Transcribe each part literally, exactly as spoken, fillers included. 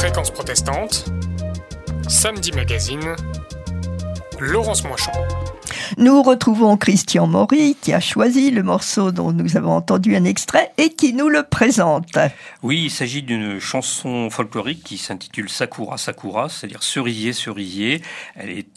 Fréquence protestante, Samedi Magazine, Laurence Moinchon. Nous retrouvons Christian Maury qui a choisi le morceau dont nous avons entendu un extrait et qui nous le présente. Oui, il s'agit d'une chanson folklorique qui s'intitule Sakura Sakura, c'est-à-dire cerisier cerisier. Elle est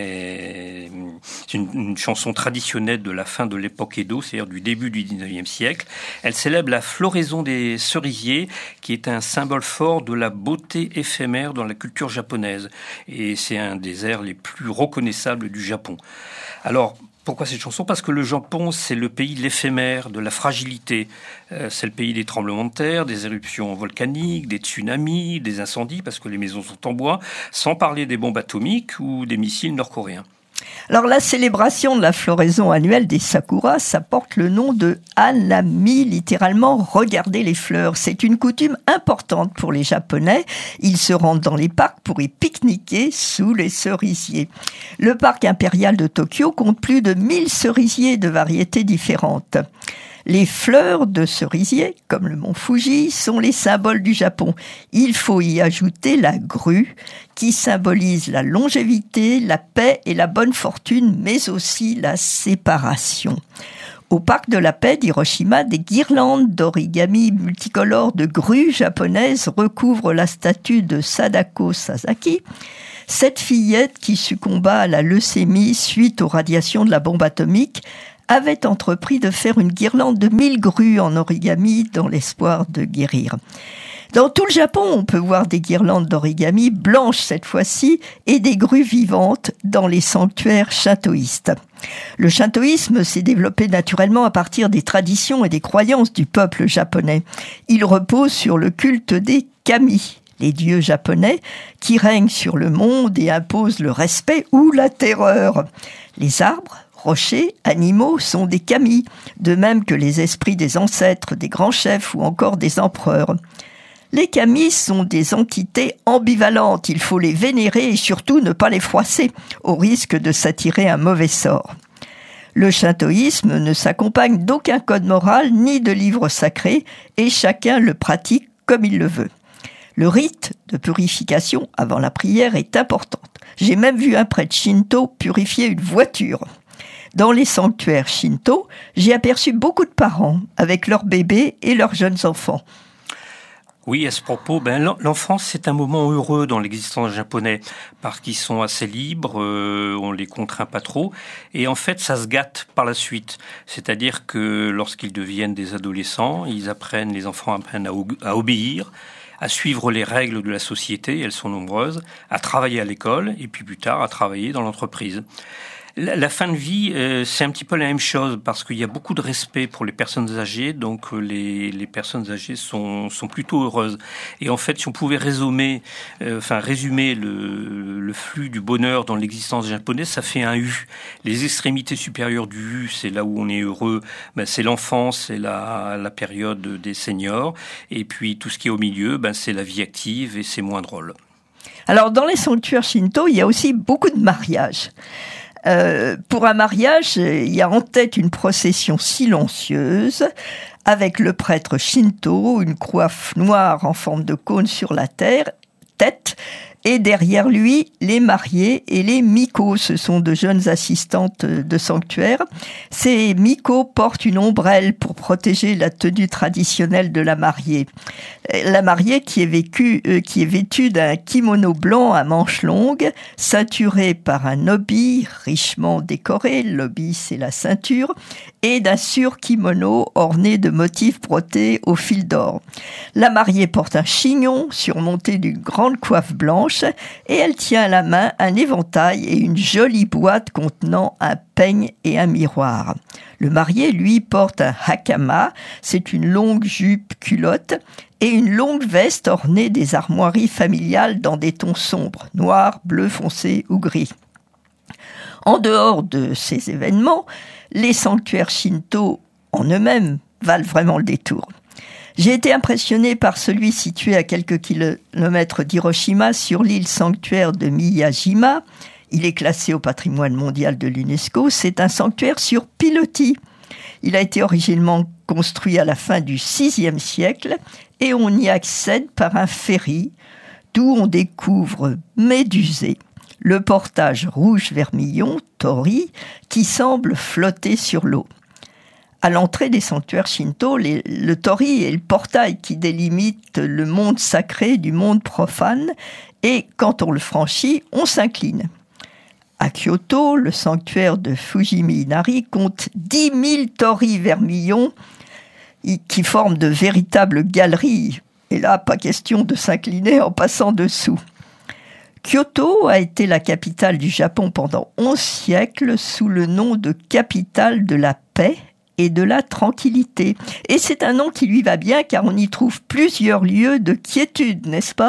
très, c'est une, une chanson traditionnelle de la fin de l'époque Edo, c'est-à-dire du début du dix-neuvième siècle. Elle célèbre la floraison des cerisiers, qui est un symbole fort de la beauté éphémère dans la culture japonaise. Et c'est un des airs les plus reconnaissables du Japon. Alors, pourquoi cette chanson ? Parce que le Japon, c'est le pays de l'éphémère, de la fragilité. Euh, c'est le pays des tremblements de terre, des éruptions volcaniques, des tsunamis, des incendies, parce que les maisons sont en bois, sans parler des bombes atomiques ou des missiles nord-coréens. Alors la célébration de la floraison annuelle des sakuras, ça porte le nom de Hanami, littéralement « regarder les fleurs ». C'est une coutume importante pour les Japonais. Ils se rendent dans les parcs pour y pique-niquer sous les cerisiers. Le parc impérial de Tokyo compte plus de mille cerisiers de variétés différentes. Les fleurs de cerisier, comme le mont Fuji, sont les symboles du Japon. Il faut y ajouter la grue, qui symbolise la longévité, la paix et la bonne fortune, mais aussi la séparation. Au parc de la paix d'Hiroshima, des guirlandes d'origami multicolores de grues japonaises recouvrent la statue de Sadako Sasaki. Cette fillette qui succomba à la leucémie suite aux radiations de la bombe atomique avait entrepris de faire une guirlande de mille grues en origami dans l'espoir de guérir. Dans tout le Japon, on peut voir des guirlandes d'origami blanches cette fois-ci et des grues vivantes dans les sanctuaires shintoïstes. Le shintoïsme s'est développé naturellement à partir des traditions et des croyances du peuple japonais. Il repose sur le culte des kami, les dieux japonais qui règnent sur le monde et imposent le respect ou la terreur. Les arbres, rochers, animaux sont des kami, de même que les esprits des ancêtres, des grands chefs ou encore des empereurs. Les kami sont des entités ambivalentes, il faut les vénérer et surtout ne pas les froisser, au risque de s'attirer un mauvais sort. Le shintoïsme ne s'accompagne d'aucun code moral ni de livre sacré et chacun le pratique comme il le veut. Le rite de purification avant la prière est important. J'ai même vu un prêtre shinto purifier une voiture. Dans les sanctuaires shinto, j'ai aperçu beaucoup de parents avec leurs bébés et leurs jeunes enfants. Oui, à ce propos, ben, l'enfance, c'est un moment heureux dans l'existence japonaise parce qu'ils sont assez libres, euh, on les contraint pas trop, et en fait, ça se gâte par la suite. C'est-à-dire que lorsqu'ils deviennent des adolescents, ils apprennent, les enfants apprennent à, à obéir, à suivre les règles de la société, elles sont nombreuses, à travailler à l'école, et puis plus tard, à travailler dans l'entreprise. La, la fin de vie, euh, c'est un petit peu la même chose parce qu'il y a beaucoup de respect pour les personnes âgées, donc euh, les, les personnes âgées sont, sont plutôt heureuses. Et en fait, si on pouvait résumer, euh, enfin résumer le, le flux du bonheur dans l'existence japonaise, ça fait un U. Les extrémités supérieures du U, c'est là où on est heureux, ben, c'est l'enfance, c'est la, la période des seniors, et puis tout ce qui est au milieu, ben, c'est la vie active et c'est moins drôle. Alors, dans les sanctuaires shinto, il y a aussi beaucoup de mariages. Euh, pour un mariage, il y a en tête une procession silencieuse avec le prêtre shinto, une coiffe noire en forme de cône sur la terre, tête, et derrière lui, les mariés et les miko, ce sont de jeunes assistantes de sanctuaire. Ces miko portent une ombrelle pour protéger la tenue traditionnelle de la mariée. La mariée qui est, vécue, euh, qui est vêtue d'un kimono blanc à manches longues, ceinturé par un obi richement décoré, l'obi c'est la ceinture, et d'un sur-kimono orné de motifs brodés au fil d'or. La mariée porte un chignon surmonté d'une grande coiffe blanche et elle tient à la main un éventail et une jolie boîte contenant un peigne et un miroir. Le marié, lui, porte un hakama, c'est une longue jupe culotte, et une longue veste ornée des armoiries familiales dans des tons sombres, noir, bleu foncé ou gris. En dehors de ces événements, les sanctuaires shinto en eux-mêmes valent vraiment le détour. J'ai été impressionné par celui situé à quelques kilomètres d'Hiroshima sur l'île sanctuaire de Miyajima. Il est classé au patrimoine mondial de l'UNESCO. C'est un sanctuaire sur pilotis. Il a été originellement construit à la fin du sixième siècle et on y accède par un ferry d'où on découvre Médusée, le portage rouge-vermillon, Tori, qui semble flotter sur l'eau. À l'entrée des sanctuaires shinto, les, le Tori est le portail qui délimite le monde sacré du monde profane, et quand on le franchit, on s'incline. À Kyoto, le sanctuaire de Fujimi Inari compte dix mille torii vermillons qui forment de véritables galeries. Et là, pas question de s'incliner en passant dessous. Kyoto a été la capitale du Japon pendant onze siècles sous le nom de capitale de la paix et de la tranquillité. Et c'est un nom qui lui va bien car on y trouve plusieurs lieux de quiétude, n'est-ce pas ?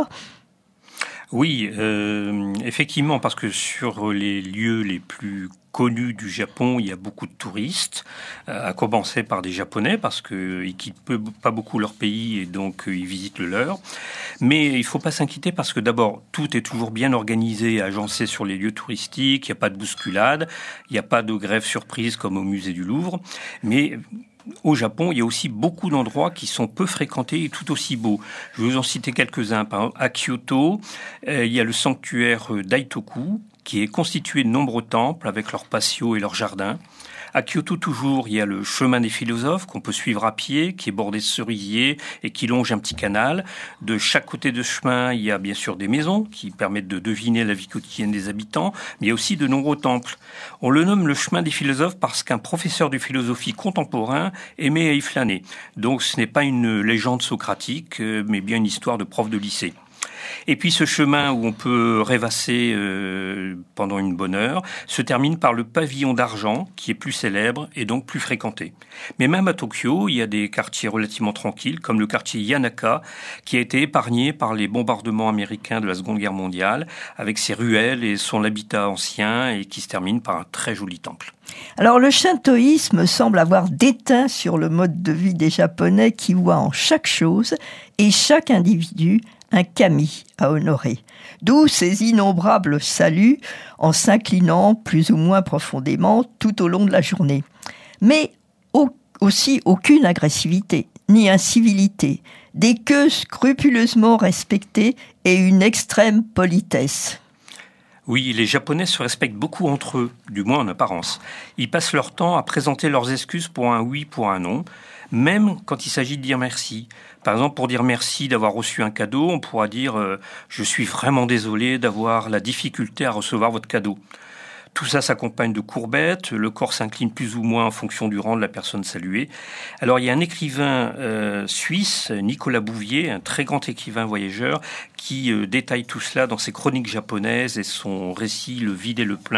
Oui, euh, effectivement, parce que sur les lieux les plus connus du Japon, il y a beaucoup de touristes, à commencer par des Japonais, parce qu'ils ne quittent pas beaucoup leur pays et donc ils visitent le leur. Mais il ne faut pas s'inquiéter parce que d'abord, tout est toujours bien organisé et agencé sur les lieux touristiques, il n'y a pas de bousculade, il n'y a pas de grève surprise comme au musée du Louvre, mais au Japon, il y a aussi beaucoup d'endroits qui sont peu fréquentés et tout aussi beaux. Je vais vous en citer quelques-uns. Par exemple, à Kyoto, euh, il y a le sanctuaire Daitoku, qui est constitué de nombreux temples avec leurs patios et leurs jardins. À Kyoto, toujours, il y a le chemin des philosophes qu'on peut suivre à pied, qui est bordé de cerisiers et qui longe un petit canal. De chaque côté de ce chemin, il y a bien sûr des maisons qui permettent de deviner la vie quotidienne des habitants, mais il y a aussi de nombreux temples. On le nomme le chemin des philosophes parce qu'un professeur de philosophie contemporain aimait à y flâner. Donc ce n'est pas une légende socratique, mais bien une histoire de prof de lycée. Et puis ce chemin où on peut rêvasser euh, pendant une bonne heure se termine par le pavillon d'argent qui est plus célèbre et donc plus fréquenté. Mais même à Tokyo, il y a des quartiers relativement tranquilles comme le quartier Yanaka qui a été épargné par les bombardements américains de la Seconde Guerre mondiale avec ses ruelles et son habitat ancien et qui se termine par un très joli temple. Alors le shintoïsme semble avoir déteint sur le mode de vie des Japonais qui voient en chaque chose et chaque individu un kami à honorer. D'où ces innombrables saluts en s'inclinant plus ou moins profondément tout au long de la journée. Mais au, aussi aucune agressivité, ni incivilité, des queues scrupuleusement respectées et une extrême politesse. Oui, les Japonais se respectent beaucoup entre eux, du moins en apparence. Ils passent leur temps à présenter leurs excuses pour un oui, pour un non, même quand il s'agit de dire merci. Par exemple, pour dire merci d'avoir reçu un cadeau, on pourra dire euh, « Je suis vraiment désolé d'avoir la difficulté à recevoir votre cadeau ». Tout ça s'accompagne de courbettes, le corps s'incline plus ou moins en fonction du rang de la personne saluée. Alors il y a un écrivain euh, suisse, Nicolas Bouvier, un très grand écrivain voyageur, qui euh, détaille tout cela dans ses chroniques japonaises et son récit « Le vide et le plein »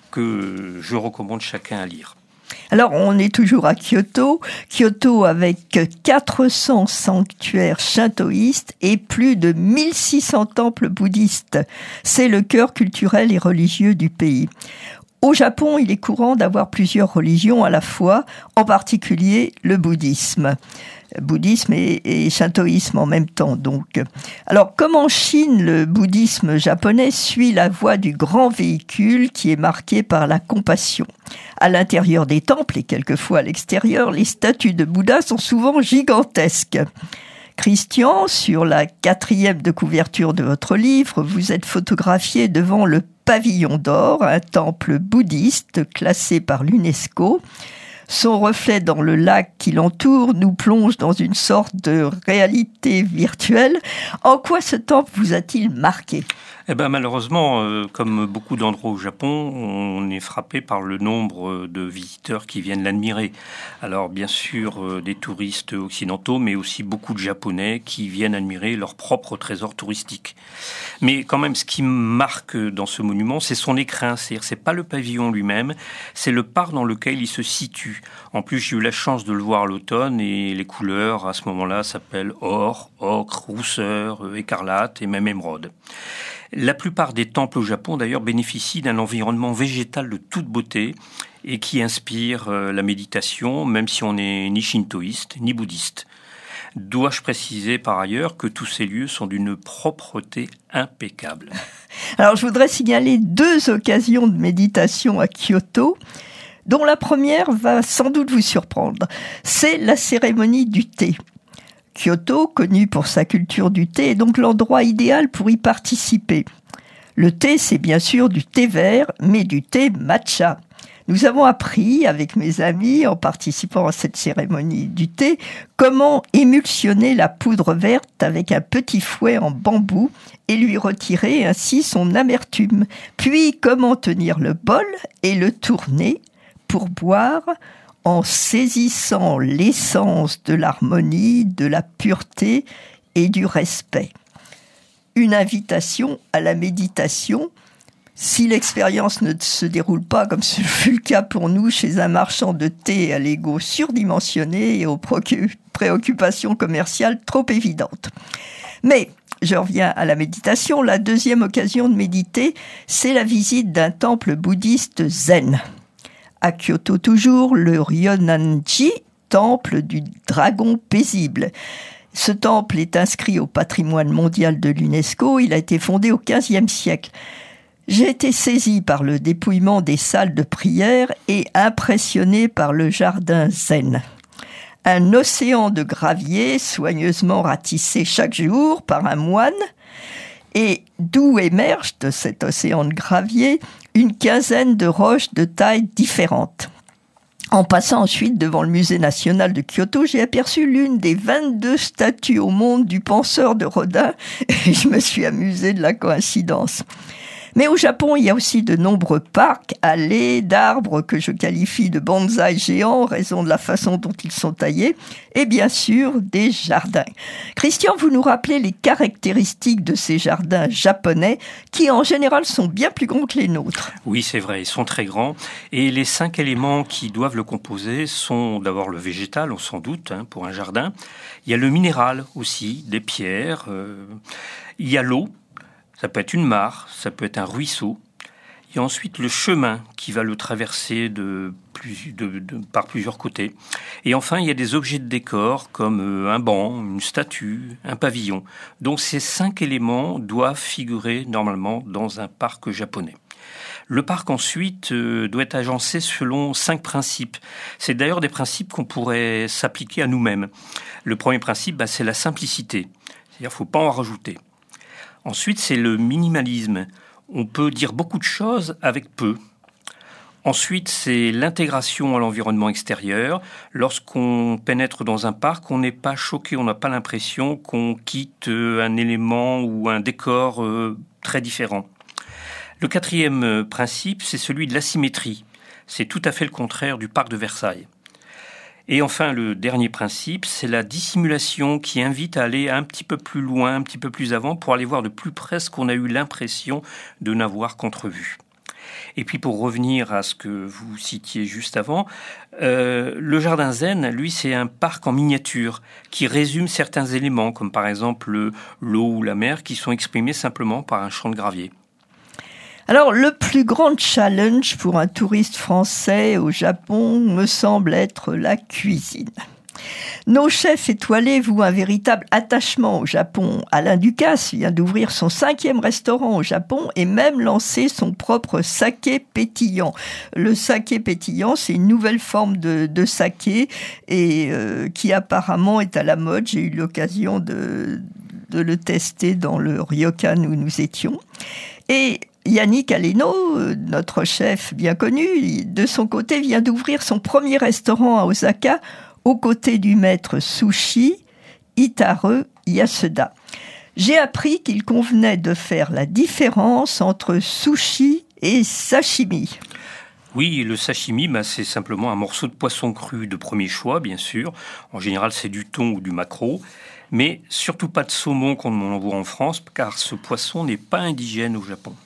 que je recommande chacun à lire. Alors, on est toujours à Kyoto. Kyoto avec quatre cents sanctuaires shintoïstes et plus de mille six cents temples bouddhistes. C'est le cœur culturel et religieux du pays. Au Japon, il est courant d'avoir plusieurs religions à la fois, en particulier le bouddhisme. Bouddhisme et, et shintoïsme en même temps, donc. Alors, comme en Chine, le bouddhisme japonais suit la voie du grand véhicule qui est marqué par la compassion. À l'intérieur des temples et quelquefois à l'extérieur, les statues de Bouddha sont souvent gigantesques. Christian, sur la quatrième de couverture de votre livre, vous êtes photographié devant le Pavillon d'Or, un temple bouddhiste classé par l'UNESCO. Son reflet dans le lac qui l'entoure nous plonge dans une sorte de réalité virtuelle. En quoi ce temple vous a-t-il marqué ? Eh ben, malheureusement, euh, comme beaucoup d'endroits au Japon, on est frappé par le nombre de visiteurs qui viennent l'admirer. Alors, bien sûr, euh, des touristes occidentaux, mais aussi beaucoup de Japonais qui viennent admirer leur propre trésor touristique. Mais quand même, ce qui me marque dans ce monument, c'est son écrin. C'est-à-dire, c'est pas le pavillon lui-même, c'est le parc dans lequel il se situe. En plus, j'ai eu la chance de le voir à l'automne et les couleurs, à ce moment-là, s'appellent or, ocre, rousseur, écarlate et même émeraude. La plupart des temples au Japon, d'ailleurs, bénéficient d'un environnement végétal de toute beauté et qui inspire euh, la méditation, même si on n'est ni shintoïste ni bouddhiste. Dois-je préciser par ailleurs que tous ces lieux sont d'une propreté impeccable. Alors, je voudrais signaler deux occasions de méditation à Kyoto, dont la première va sans doute vous surprendre. C'est la cérémonie du thé. Kyoto, connu pour sa culture du thé, est donc l'endroit idéal pour y participer. Le thé, c'est bien sûr du thé vert, mais du thé matcha. Nous avons appris, avec mes amis, en participant à cette cérémonie du thé, comment émulsionner la poudre verte avec un petit fouet en bambou et lui retirer ainsi son amertume. Puis, comment tenir le bol et le tourner pour boire en saisissant l'essence de l'harmonie, de la pureté et du respect. Une invitation à la méditation. Si l'expérience ne se déroule pas comme ce fut le cas pour nous chez un marchand de thé à l'ego surdimensionné et aux préoccupations commerciales trop évidentes. Mais je reviens à la méditation. La deuxième occasion de méditer, c'est la visite d'un temple bouddhiste zen. À Kyoto toujours, le Ryōnan-ji, temple du dragon paisible. Ce temple est inscrit au patrimoine mondial de l'UNESCO. Il a été fondé au quinzième siècle. J'ai été saisie par le dépouillement des salles de prière et impressionnée par le jardin zen. Un océan de gravier soigneusement ratissé chaque jour par un moine, et d'où émerge de cet océan de gravier une quinzaine de roches de tailles différentes. En passant ensuite devant le musée national de Kyoto, j'ai aperçu l'une des vingt-deux statues au monde du penseur de Rodin et je me suis amusée de la coïncidence. Mais au Japon, il y a aussi de nombreux parcs, allées d'arbres que je qualifie de bonsaï géants en raison de la façon dont ils sont taillés, et bien sûr des jardins. Christian, vous nous rappelez les caractéristiques de ces jardins japonais qui en général sont bien plus grands que les nôtres. Oui, c'est vrai, ils sont très grands. Et les cinq éléments qui doivent le composer sont d'abord le végétal, on s'en doute, hein, pour un jardin. Il y a le minéral aussi, des pierres. Euh, il y a l'eau. Ça peut être une mare, ça peut être un ruisseau. Il y a ensuite le chemin qui va le traverser de plus, de, de, par plusieurs côtés. Et enfin, il y a des objets de décor comme un banc, une statue, un pavillon. Donc ces cinq éléments doivent figurer normalement dans un parc japonais. Le parc ensuite euh, doit être agencé selon cinq principes. C'est d'ailleurs des principes qu'on pourrait s'appliquer à nous-mêmes. Le premier principe, bah, c'est la simplicité. C'est-à-dire qu'il ne faut pas en rajouter. Ensuite, c'est le minimalisme. On peut dire beaucoup de choses avec peu. Ensuite, c'est l'intégration à l'environnement extérieur. Lorsqu'on pénètre dans un parc, on n'est pas choqué, on n'a pas l'impression qu'on quitte un élément ou un décor très différent. Le quatrième principe, c'est celui de l'asymétrie. C'est tout à fait le contraire du parc de Versailles. Et enfin, le dernier principe, c'est la dissimulation qui invite à aller un petit peu plus loin, un petit peu plus avant, pour aller voir de plus près ce qu'on a eu l'impression de n'avoir qu'entrevu. Et puis pour revenir à ce que vous citiez juste avant, euh, le jardin zen, lui, c'est un parc en miniature qui résume certains éléments, comme par exemple l'eau ou la mer, qui sont exprimés simplement par un champ de gravier. Alors, le plus grand challenge pour un touriste français au Japon me semble être la cuisine. Nos chefs étoilés vouent un véritable attachement au Japon. Alain Ducasse vient d'ouvrir son cinquième restaurant au Japon et même lancer son propre saké pétillant. Le saké pétillant, c'est une nouvelle forme de, de saké et euh, qui apparemment est à la mode. J'ai eu l'occasion de, de le tester dans le ryokan où nous étions. Et Yannick Aleno, notre chef bien connu, de son côté vient d'ouvrir son premier restaurant à Osaka aux côtés du maître sushi Itaru Yasuda. J'ai appris qu'il convenait de faire la différence entre sushi et sashimi. Oui, le sashimi, bah, c'est simplement un morceau de poisson cru de premier choix, bien sûr. En général, c'est du thon ou du maquereau. Mais surtout pas de saumon comme on en voit en France, car ce poisson n'est pas indigène au Japon.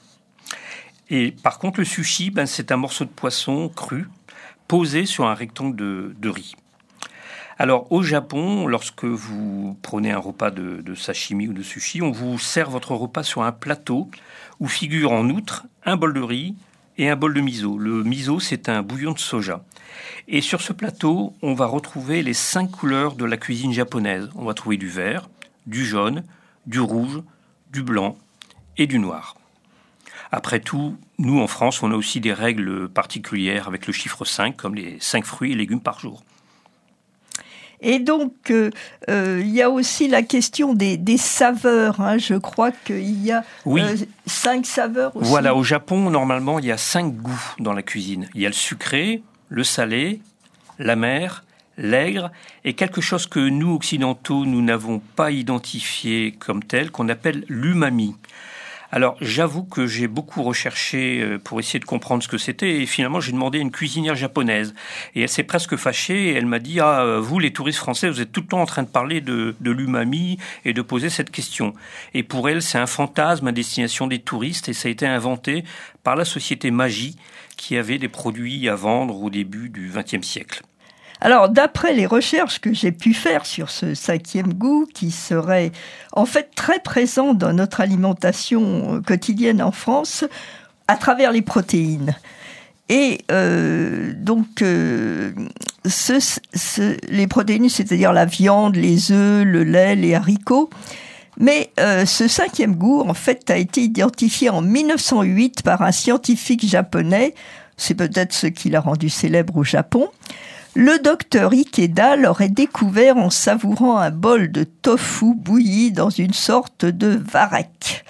Et par contre, le sushi, ben, c'est un morceau de poisson cru posé sur un rectangle de, de riz. Alors, au Japon, lorsque vous prenez un repas de, de sashimi ou de sushi, on vous sert votre repas sur un plateau où figure en outre un bol de riz et un bol de miso. Le miso, c'est un bouillon de soja. Et sur ce plateau, on va retrouver les cinq couleurs de la cuisine japonaise. On va trouver du vert, du jaune, du rouge, du blanc et du noir. Après tout, nous en France, on a aussi des règles particulières avec le chiffre cinq, comme les cinq fruits et légumes par jour. Et donc, euh, euh, il y a aussi la question des, des saveurs. Hein. Je crois qu'il y a oui. euh, cinq saveurs aussi. Voilà, au Japon, normalement, il y a cinq goûts dans la cuisine. Il y a le sucré, le salé, l'amer, l'aigre, et quelque chose que nous, occidentaux, nous n'avons pas identifié comme tel, qu'on appelle l'umami. Alors, j'avoue que j'ai beaucoup recherché pour essayer de comprendre ce que c'était, et finalement, j'ai demandé à une cuisinière japonaise. Et elle s'est presque fâchée, et elle m'a dit « Ah, vous, les touristes français, vous êtes tout le temps en train de parler de, de l'umami et de poser cette question. » Et pour elle, c'est un fantasme à destination des touristes, et ça a été inventé par la société Magie, qui avait des produits à vendre au début du vingtième siècle. Alors, d'après les recherches que j'ai pu faire sur ce cinquième goût, qui serait en fait très présent dans notre alimentation quotidienne en France, à travers les protéines. Et euh, donc, euh, ce, ce, les protéines, c'est-à-dire la viande, les œufs, le lait, les haricots. Mais euh, ce cinquième goût, en fait, a été identifié en mille neuf cent huit par un scientifique japonais. C'est peut-être ce qui l'a rendu célèbre au Japon. Le docteur Ikeda l'aurait découvert en savourant un bol de tofu bouilli dans une sorte de varech.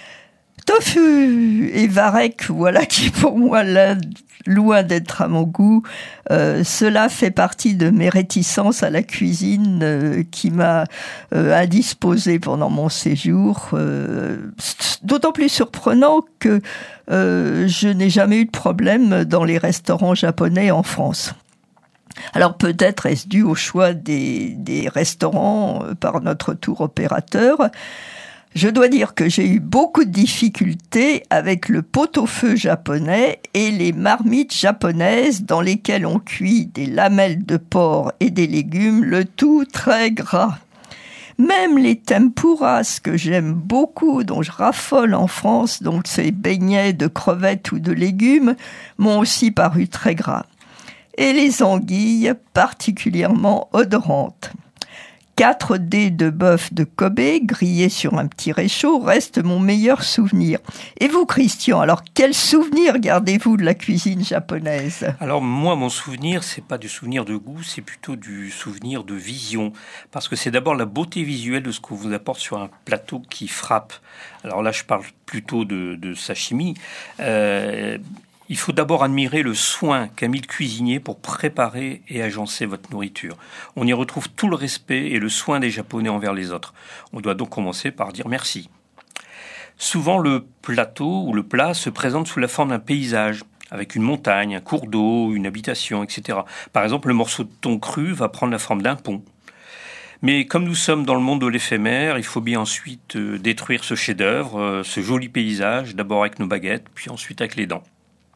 Tofu et varech, voilà qui pour moi, là, loin d'être à mon goût. Euh, cela fait partie de mes réticences à la cuisine euh, qui m'a euh, indisposée pendant mon séjour. Euh, d'autant plus surprenant que euh, je n'ai jamais eu de problème dans les restaurants japonais en France. Alors peut-être est-ce dû au choix des, des restaurants par notre tour opérateur. Je dois dire que j'ai eu beaucoup de difficultés avec le pot-au-feu japonais et les marmites japonaises dans lesquelles on cuit des lamelles de porc et des légumes, le tout très gras. Même les tempuras que j'aime beaucoup, dont je raffole en France, donc ces beignets de crevettes ou de légumes, m'ont aussi paru très gras. Et les anguilles particulièrement odorantes. Quatre dés de bœuf de Kobe, grillés sur un petit réchaud, restent mon meilleur souvenir. Et vous, Christian, alors quel souvenir gardez-vous de la cuisine japonaise ? Alors moi, mon souvenir, c'est pas du souvenir de goût, c'est plutôt du souvenir de vision. Parce que c'est d'abord la beauté visuelle de ce qu'on vous apporte sur un plateau qui frappe. Alors là, je parle plutôt de, de sashimi. Euh, Il faut d'abord admirer le soin qu'a mis le cuisinier pour préparer et agencer votre nourriture. On y retrouve tout le respect et le soin des Japonais envers les autres. On doit donc commencer par dire merci. Souvent, le plateau ou le plat se présente sous la forme d'un paysage, avec une montagne, un cours d'eau, une habitation, et cetera. Par exemple, le morceau de thon cru va prendre la forme d'un pont. Mais comme nous sommes dans le monde de l'éphémère, il faut bien ensuite détruire ce chef-d'œuvre, ce joli paysage, d'abord avec nos baguettes, puis ensuite avec les dents.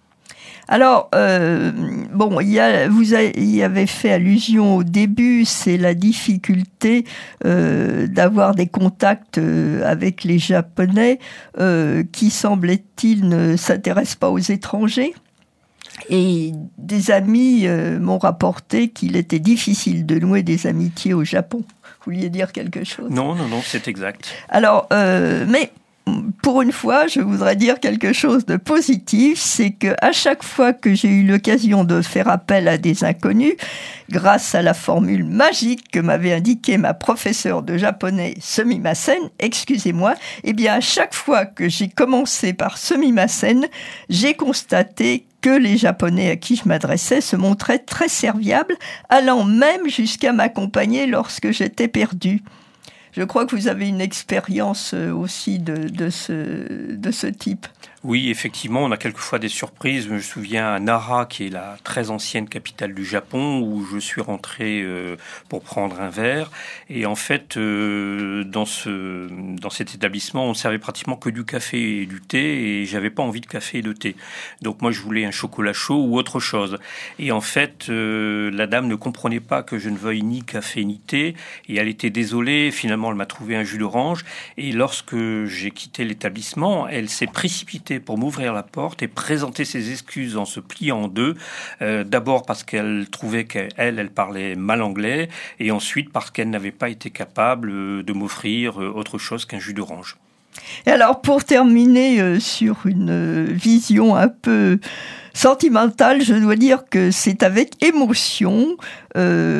Alors, euh, bon, il y a, vous y avez fait allusion au début, c'est la difficulté euh, d'avoir des contacts euh, avec les Japonais euh, qui, semble-t-il, ne s'intéressent pas aux étrangers. Et des amis euh, m'ont rapporté qu'il était difficile de nouer des amitiés au Japon. Vous vouliez dire quelque chose ? Non, non, non, c'est exact. Alors, euh, mais... Pour une fois, je voudrais dire quelque chose de positif, c'est qu'à chaque fois que j'ai eu l'occasion de faire appel à des inconnus, grâce à la formule magique que m'avait indiquée ma professeure de japonais sumimasen, excusez-moi, eh bien à chaque fois que j'ai commencé par sumimasen, j'ai constaté que les Japonais à qui je m'adressais se montraient très serviables, allant même jusqu'à m'accompagner lorsque j'étais perdu. Je crois que vous avez une expérience aussi de, de, ce, de ce type. Oui, effectivement, on a quelquefois des surprises. Je me souviens à Nara, qui est la très ancienne capitale du Japon, où je suis rentré euh, pour prendre un verre. Et en fait, euh, dans, ce, dans cet établissement, on ne servait pratiquement que du café et du thé, et j'avais pas envie de café et de thé. Donc moi, je voulais un chocolat chaud ou autre chose. Et en fait, euh, la dame ne comprenait pas que je ne veuille ni café ni thé, et elle était désolée. Finalement, elle m'a trouvé un jus d'orange. Et lorsque j'ai quitté l'établissement, elle s'est précipitée pour m'ouvrir la porte et présenter ses excuses en se pliant en deux. Euh, d'abord parce qu'elle trouvait qu'elle, elle parlait mal anglais, et ensuite parce qu'elle n'avait pas été capable de m'offrir autre chose qu'un jus d'orange. Et alors, pour terminer euh, sur une euh, vision un peu sentimentale, je dois dire que c'est avec émotion euh,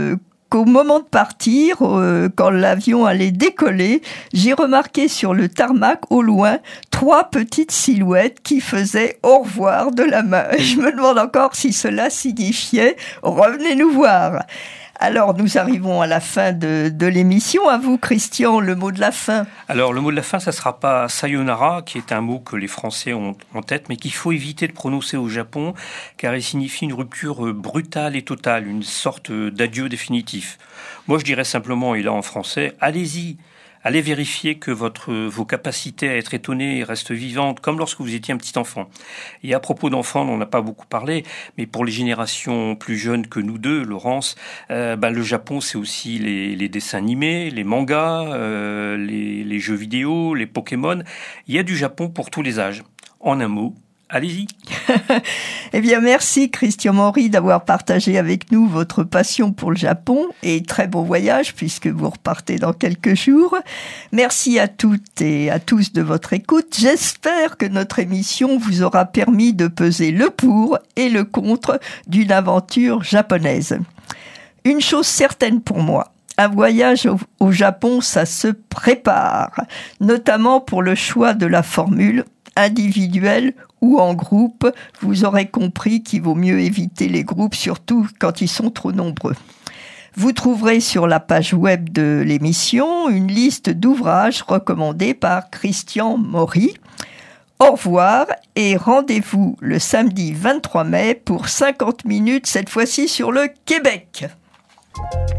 qu'au moment de partir, euh, quand l'avion allait décoller, j'ai remarqué sur le tarmac, au loin, trois petites silhouettes qui faisaient au revoir de la main. Je me demande encore si cela signifiait « revenez nous voir ». Alors, nous arrivons à la fin de, de l'émission. À vous, Christian, le mot de la fin. Alors, le mot de la fin, ça ne sera pas sayonara, qui est un mot que les Français ont en tête, mais qu'il faut éviter de prononcer au Japon, car il signifie une rupture brutale et totale, une sorte d'adieu définitif. Moi, je dirais simplement, et là en français, allez-y. Allez vérifier que votre, vos capacités à être étonné restent vivantes, comme lorsque vous étiez un petit enfant. Et à propos d'enfants, on n'a pas beaucoup parlé, mais pour les générations plus jeunes que nous deux, Laurence, euh, ben le Japon, c'est aussi les, les dessins animés, les mangas, euh, les, les jeux vidéo, les Pokémon. Il y a du Japon pour tous les âges. En un mot, allez-y. Eh bien, merci Christian Maury d'avoir partagé avec nous votre passion pour le Japon et très bon voyage puisque vous repartez dans quelques jours. Merci à toutes et à tous de votre écoute. J'espère que notre émission vous aura permis de peser le pour et le contre d'une aventure japonaise. Une chose certaine pour moi, un voyage au, au Japon, ça se prépare, notamment pour le choix de la formule individuelle ou en groupe. Vous aurez compris qu'il vaut mieux éviter les groupes, surtout quand ils sont trop nombreux. Vous trouverez sur la page web de l'émission une liste d'ouvrages recommandés par Christian Maury. Au revoir et rendez-vous le samedi vingt-trois mai pour cinquante minutes, cette fois-ci sur le Québec.